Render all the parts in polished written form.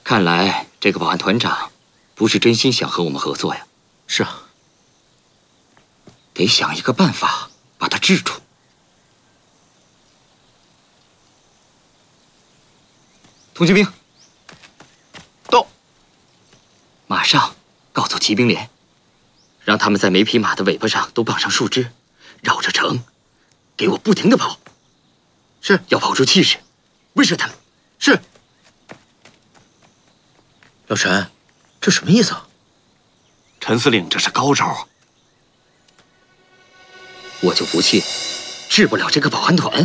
看来这个保安团长不是真心想和我们合作呀。 是啊， 得想一个办法把他制住。通缉兵， 到。 马上告诉骑兵连，让他们在每匹马的尾巴上都绑上树枝，绕着城，给我不停地跑。 是， 要跑出气势，威慑他们。 是。 老陈，这什么意思啊？ 陈司令这是高招啊！ 我就不信治不了这个保安团。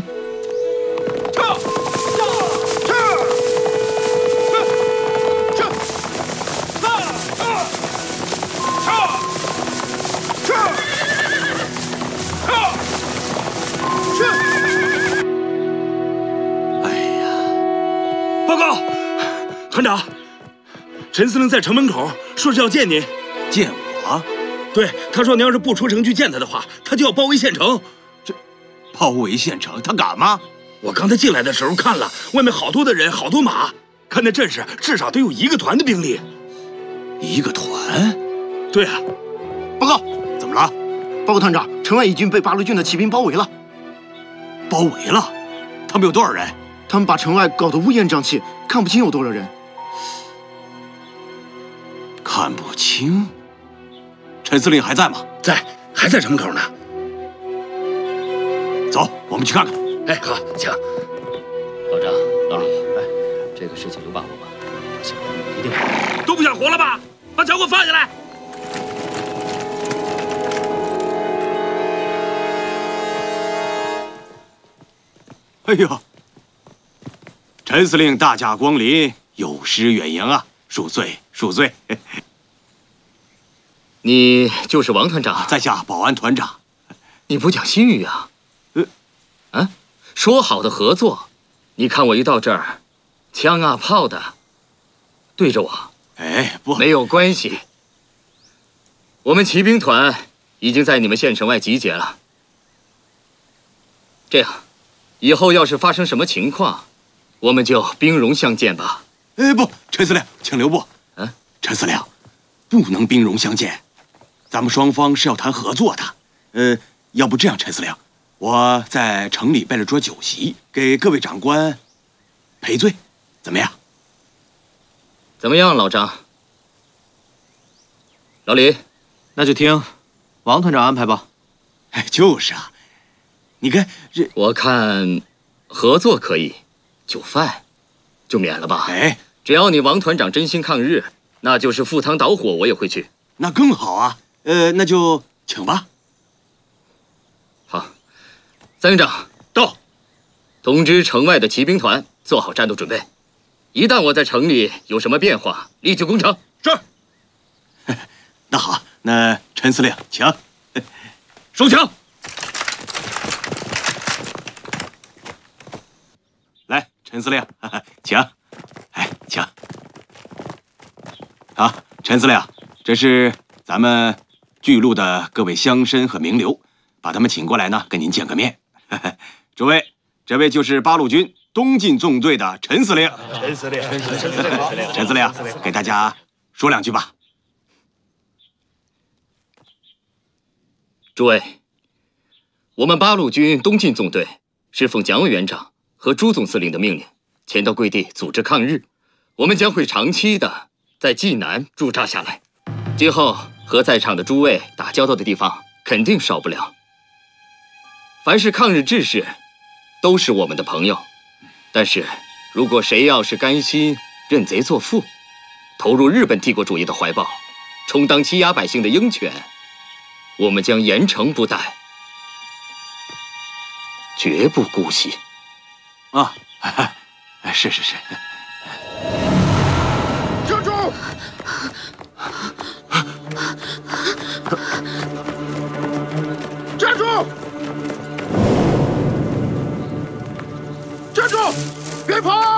报告，团长，陈司令在城门口，说是要见您。 见我？ 对，他说您要是不出城去见他的话，他就要包围县城。 这包围县城，他敢吗？ 我刚才进来的时候看了，外面好多的人，好多马，看那阵势，至少得有1个团的兵力。 1个团？ 对啊。 报告， 怎么了？ 报告团长，城外已经被八路军的骑兵包围了。 包围了？他们有多少人？ 他们把城外搞得乌烟瘴气，看不清有多少人。 看不清？陈司令还在吗？ 在，还在城门口呢。 走，我们去看看。 哎，好，请。 老张、老李，这个事情有把握吗？行，一定都不想活了吧？把脚给我放下来！ 哎呦，陈司令大驾光临，有失远迎啊！恕罪，恕罪。 你就是王团长， 在下保安团长。 你不讲信誉啊？说好的合作，你看我一到这儿，枪啊炮的，对着我。 哎，不， 没有关系。我们骑兵团已经在你们县城外集结了。这样，以后要是发生什么情况，我们就兵戎相见吧。 哎，不，陈司令，请留步。陈司令，不能兵戎相见，咱们双方是要谈合作的。要不这样，陈司令，我在城里备了桌酒席，给各位长官赔罪，怎么样？ 怎么样，老张？老李， 那就听王团长安排吧。 哎，就是啊，你看这， 我看合作可以，酒饭就免了吧。 哎， 只要你王团长真心抗日，那就是赴汤蹈火我也会去。 那更好啊。那就请吧。 好，三营长到，通知城外的骑兵团做好战斗准备。一旦我在城里有什么变化，立即攻城。 是。 那好，那陈司令，请收枪。 来，陈司令，请，哎，请。好，陈司令，这是咱们巨鹿的各位乡绅和名流，把他们请过来呢，跟您见个面。诸位，这位就是八路军东进纵队的陈司令。 陈司令， 陈司令，给大家说2句吧。 诸位，我们八路军东进纵队是奉蒋委员长和朱总司令的命令，前到贵地组织抗日。我们将会长期的在济南驻扎下来，今后和在场的诸位打交道的地方肯定少不了。凡是抗日志士，都是我们的朋友。但是，如果谁要是甘心认贼作父，投入日本帝国主义的怀抱，充当欺压百姓的鹰犬，我们将严惩不贷，绝不姑息。 啊，是。 站住！站住！站住！别跑！